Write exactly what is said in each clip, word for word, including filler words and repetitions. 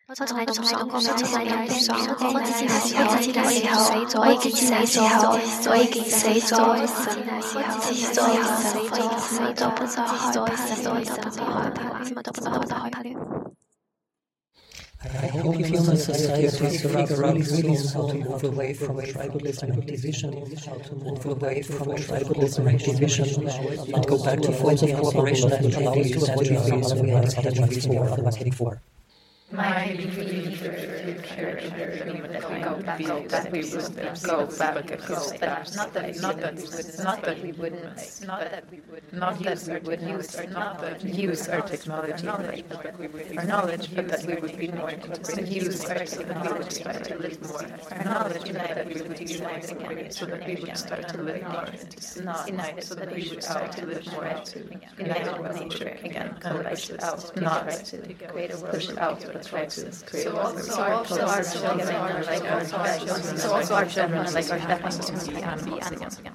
我從來都冇講過咩，從來都冇講過。我自己嘅時候，我自己嘅時候，我已經死咗，我已經死咗。我自己在後，我已經死咗，不再害怕，我就不再害怕，什麼都不再害怕了。 I hope you in society figure out really really how to move away from tribalism and division, to move away from tribalism and division, and go back to forms of cooperation and values that we have studied before. My belief that we go back, that we would go back a few steps. Not that, not that, not that we wouldn't, not that we would, not that we would use, or not that use our technology, our knowledge, but that we would be more to use our technology to live more. Our knowledge, that we would utilize again, so that we would start to live more united, so that we would start to live more united with nature again, kind of push it out, not push it out. Try to create so also our children are like our so also our children are like our stepping to be animals again.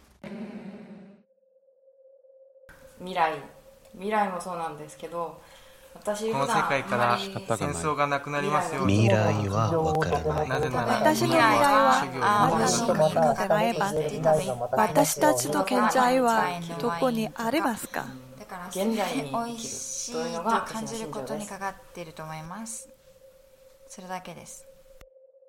未来未来もそうなんですけど、私この世界から戦争がなくなりますように。 未来はわからない。 なぜなら私の未来はまだ見えてないば、私たちの現在はどこにありますか？ 現在に美味しいと感じることにかかっていると思います。それだけです。